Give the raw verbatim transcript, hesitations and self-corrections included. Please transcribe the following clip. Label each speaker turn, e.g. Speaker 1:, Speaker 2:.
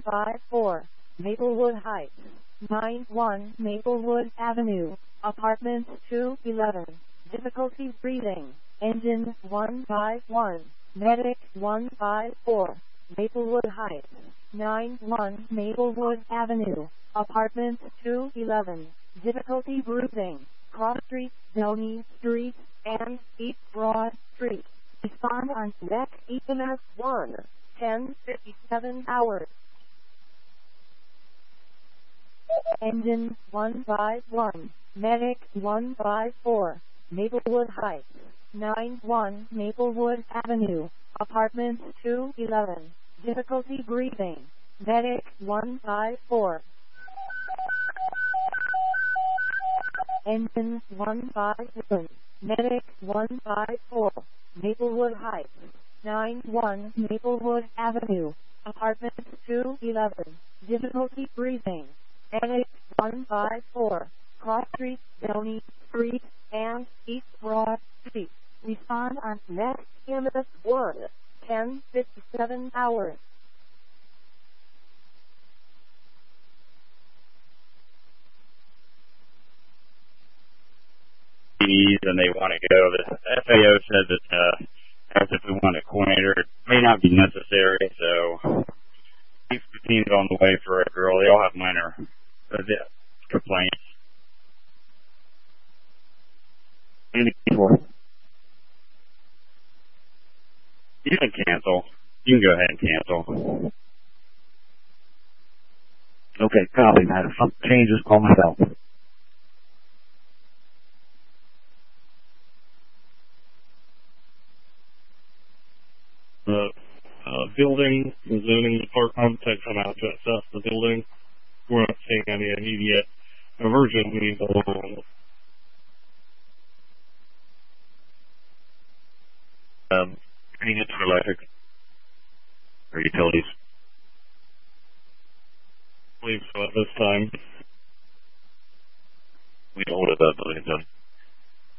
Speaker 1: five four, Maplewood Heights. nine one Maplewood Avenue, Apartment two eleven. Difficulty breathing. Engine one five one. Medic one five four. Maplewood Heights. nine one Maplewood Avenue, Apartment two eleven. Difficulty breathing. Cross Street, Downey Street, and East Broad Street. Respond on deck E M S one. ten fifty-seven hours. Engine one five one. Medic one five four. Maplewood Heights. nine one Maplewood Avenue, Apartment two eleven. Difficulty breathing. Medic one five four. Engine one five one. Medic one five four. Maplewood Heights. nine one Maplewood Avenue, Apartment two eleven. Difficulty breathing. Medic one five four. Cross Street, Downey Street, and East Broad Street. Respond on next E M S one. ten fifty-seven hours.
Speaker 2: And they want to go. The F A O said that uh, as if we want a coordinator, it may not be necessary. So, fifteen is on the way for a girl. They all have minor uh, complaints. Any people? You can cancel. You can go ahead and cancel.
Speaker 3: Okay, copy, man. If something changes, call myself.
Speaker 4: The uh, building and zoning department to come out to assess the building. We're not seeing any immediate emergencies along.
Speaker 3: Um, any needs for electric or utilities?
Speaker 4: I believe so at this time.
Speaker 3: We don't hold it up, but